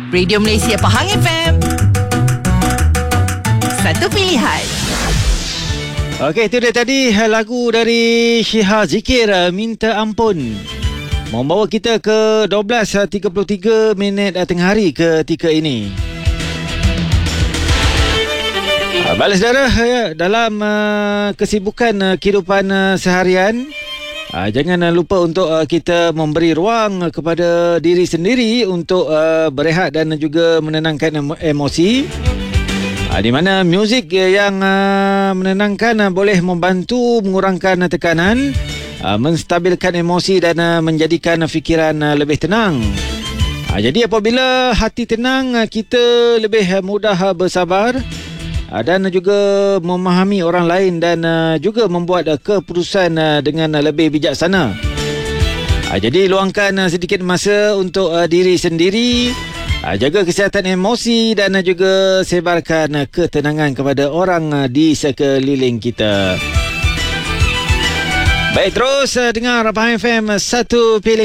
Radio Malaysia Pahang FM. Satu pilihan. Okey, itu dia tadi lagu dari Syiha Zikir, Minta Ampun. Membawa kita ke 12.33 minit tengah hari ketika ini. Balas saudara, dalam kesibukan kehidupan seharian, jangan lupa untuk kita memberi ruang kepada diri sendiri untuk berehat dan juga menenangkan emosi. Di mana muzik yang menenangkan boleh membantu mengurangkan tekanan, menstabilkan emosi dan menjadikan fikiran lebih tenang. Jadi apabila hati tenang, kita lebih mudah bersabar dan juga memahami orang lain dan juga membuat keputusan dengan lebih bijaksana. Jadi luangkan sedikit masa untuk diri sendiri, jaga kesihatan emosi dan juga sebarkan ketenangan kepada orang di sekeliling kita. Baik, terus dengar Pahang FM, satu pilihan.